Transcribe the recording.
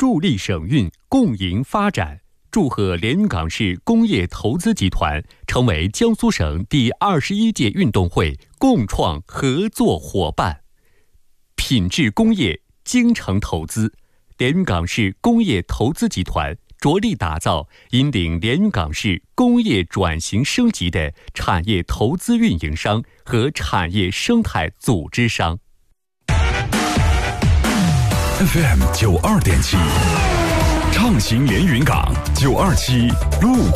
助力省运，共赢发展。祝贺连云港市工业投资集团成为江苏省第21届运动会共创合作伙伴。品质工业，精诚投资，连云港市工业投资集团着力打造引领连云港市工业转型升级的产业投资运营商和产业生态组织商。 FM 92.7，畅行连云港927路。